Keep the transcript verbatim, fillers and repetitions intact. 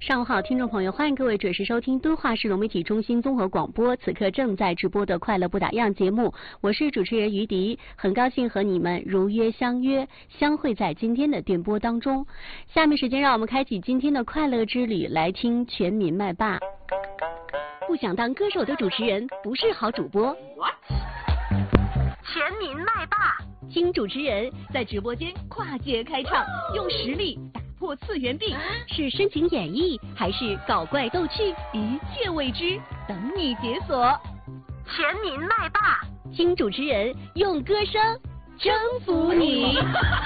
上午好，听众朋友，欢迎各位准时收听敦化市融媒体中心综合广播，此刻正在直播的《快乐不打烊》节目，我是主持人于迪，很高兴和你们如约相约，相会在今天的电波当中。下面时间让我们开启今天的快乐之旅，来听全民麦霸。不想当歌手的主持人不是好主播。What？ 全民麦霸，听主持人在直播间跨界开唱，用实力打破次元壁，是深情演绎还是搞怪逗趣，一切未知，等你解锁。全民麦霸，听主持人用歌声征服你。